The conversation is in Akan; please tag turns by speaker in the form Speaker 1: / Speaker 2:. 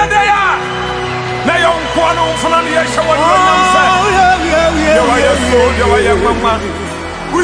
Speaker 1: Yadea. Na yon kwa no mfuna ni yesha wadu wa nyamse. Yawa yeso, yawa ye mama.